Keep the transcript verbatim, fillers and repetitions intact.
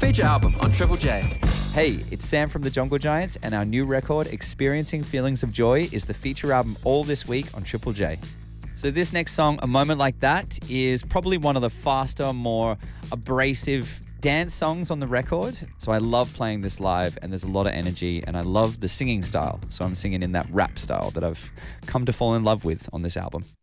feature album on Triple J. Hey, it's Sam from the Jungle Giants, and our new record, Experiencing Feelings of Joy, is the feature album all this week on Triple J. So this next song, A Moment Like That, is probably one of the faster, more abrasive dance songs on the record. So I love playing this live, and there's a lot of energy, and I love the singing style. So I'm singing in that rap style that I've come to fall in love with on this album.